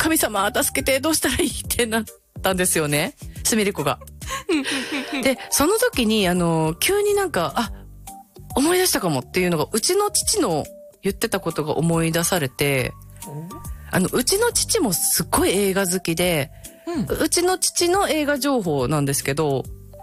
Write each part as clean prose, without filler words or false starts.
神様助けて、どうしたらいいってなったんですよね。すみれ子が。で、その時に、急になんか、思い出したかもっていうのが、うちの父の言ってたことが思い出されて、うちの父もすっごい映画好きで、うちの父の映画情報なんですけど、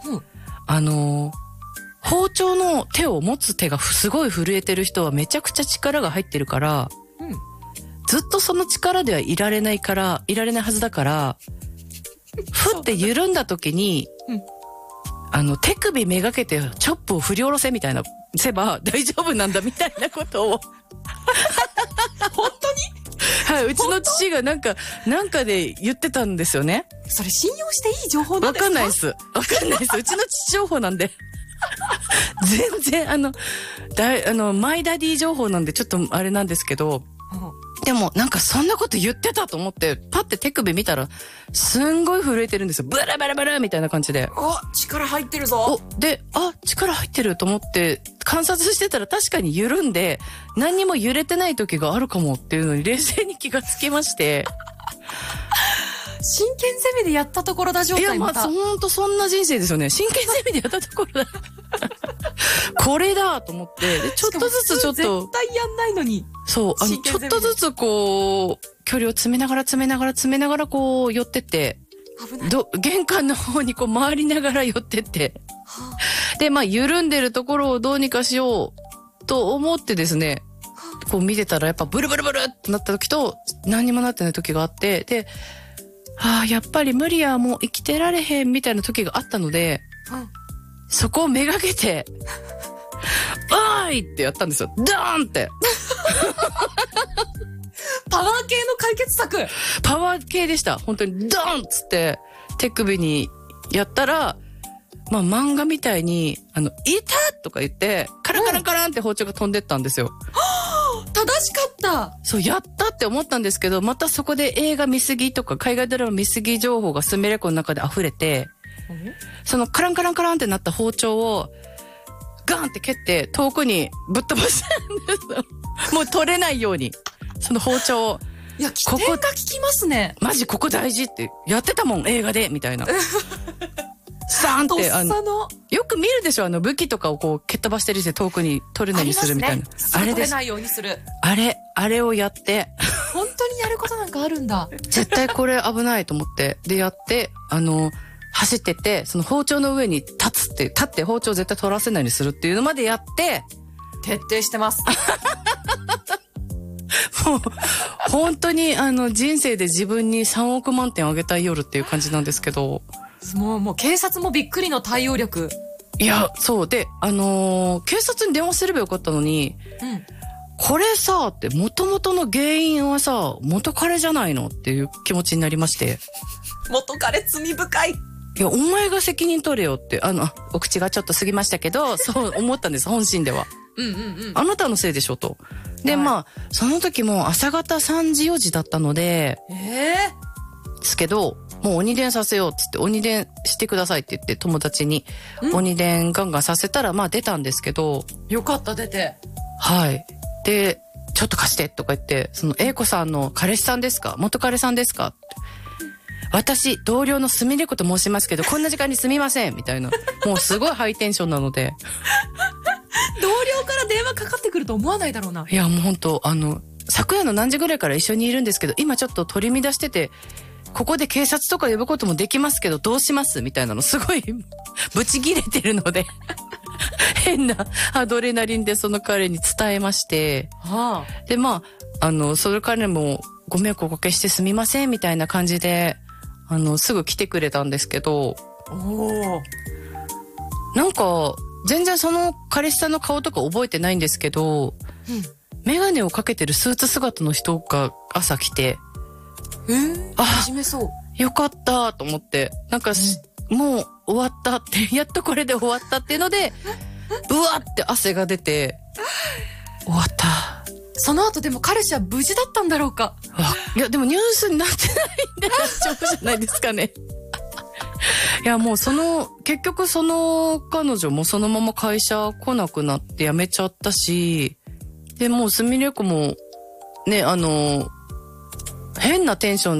包丁の手を持つ手がすごい震えてる人はめちゃくちゃ力が入ってるから、ずっとその力ではいられないはずだから、ふって緩んだ時に、手首めがけてチョップを振り下ろせみたいな、せば大丈夫なんだみたいなことを。 本当に？ はい、うちの父がなんかで言ってたんですよね。 それ信用していい情報なんですか？ わかんないです。うちの父情報なんで。全然マイダディ情報なんでちょっとあれなんですけど、でもなんかそんなこと言ってたと思って、パッて手首見たら、すんごい震えてるんですよ。ブラブラブラみたいな感じで。 力入ってるぞ。 で、力入ってると思って観察してたら確かに緩んで、何にも揺れてない時があるかもっていうのに冷静に気がつきまして。 真剣攻めでやったところだ状態。 いや、ほんとそんな人生ですよね。真剣攻めでやったところだ。これだと思って、でちょっとずつちょっと。 絶対やんないのに。 そう、ちょっとずつこう、距離を詰めながらこう寄ってって、 危ない。 玄関の方にこう回りながら寄ってって、で、緩んでるところをどうにかしようと思ってですね、こう見てたらやっぱブルブルブルってなった時と、何にもなってない時があって、で、やっぱり無理や、もう生きてられへんみたいな時があったので、そこをめがけて、おーいってやったんですよ。ドーンって。 パワー系の解決策。 パワー系でした。本当にドーンっつって手首にやったら、漫画みたいに、いたとか言って、カランカランカランって包丁が飛んでったんですよ。 正しかった。 そう、やったって思ったんですけど、またそこで映画見過ぎとか海外ドラマ見過ぎ情報がすみれ子の中で溢れて、そのカランカランカランってなった包丁をガーンって蹴って遠くにぶっ飛ばしたんです。もう取れないように。その包丁を。 いや、起点が効きますね。 マジここ大事ってやってたもん、映画でみたいな。サーンってよく見るでしょ、武器とかをこう蹴っ飛ばしてるして遠くに取れないようにするみたいな。 あれです。取れないようにする。 あれをやって。 本当にやることなんかあるんだ。 絶対これ危ないと思って。で、やって、走ってって、その包丁の上に立って包丁絶対取らせないようにするっていうのまでやって、 徹底してます。 もう、本当に人生で自分に3億万点あげたい夜っていう感じなんですけど。 もう警察もびっくりの対応力。 いや、そう。で、警察に電話すればよかったのに、これさ、って、元々の原因はさ、元彼じゃないのっていう気持ちになりまして。 元彼罪深い。 いや、お前が責任取れよって、お口がちょっと過ぎましたけど、そう思ったんです、本心では。あなたのせいでしょ、と。で、その時も朝方3時4時だったので、ですけど、もう鬼電させようっつって、鬼電してくださいって言って友達に鬼電ガンガンさせたら、出たんですけど。 よかった、出て。 はい。で、ちょっと貸してとか言って、その A 子さんの彼氏さんですか？元彼さんですか？って。私、同僚のすみれ子と申しますけど、こんな時間にすみませんみたいな。もうすごいハイテンションなので。 同僚から電話かかってくると思わないだろうな。 いや、もう本当昨夜の何時ぐらいから一緒にいるんですけど、今ちょっと取り乱してて、ここで警察とか呼ぶこともできますけど、どうしますみたいなの、すごい、ブチ切れてるので、変なアドレナリンでその彼に伝えまして、で、それ彼もご迷惑をおかけしてすみませんみたいな感じで、すぐ来てくれたんですけど、なんか、全然その彼氏さんの顔とか覚えてないんですけど、メガネをかけてるスーツ姿の人が朝来て、 始めそう。 よかったと思って、なんか、もう終わったって、やっとこれで終わったっていうので、うわって汗が出て、終わった。 その後でも彼氏は無事だったんだろうか。 いや、でもニュースになってないんで大丈夫じゃないですかね。いや、もう結局その彼女もそのまま会社来なくなって辞めちゃったし、で、もうすみれ子も、ね、変なテンション